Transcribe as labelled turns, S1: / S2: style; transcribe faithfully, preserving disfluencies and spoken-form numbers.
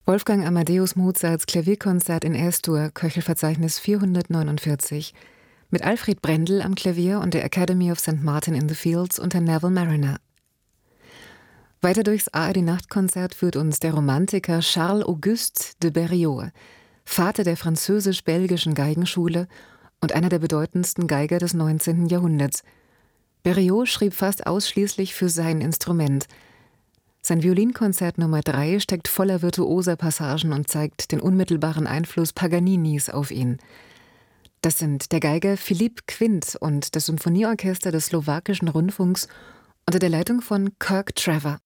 S1: Wolfgang Amadeus Mozarts Klavierkonzert in Es-Dur, Köchelverzeichnis vierhundertneunundvierzig, mit Alfred Brendel am Klavier und der Academy of Saint Martin in the Fields unter Neville Marriner. Weiter durchs A R D-Nachtkonzert führt uns der Romantiker Charles-Auguste de Berriot, Vater der französisch-belgischen Geigenschule und einer der bedeutendsten Geiger des neunzehnten Jahrhunderts. Berriot schrieb fast ausschließlich für sein Instrument. Sein Violinkonzert Nummer drei steckt voller virtuoser Passagen und zeigt den unmittelbaren Einfluss Paganinis auf ihn. Das sind der Geiger Philippe Quint und das Symphonieorchester des slowakischen Rundfunks unter der Leitung von Kirk Trevor.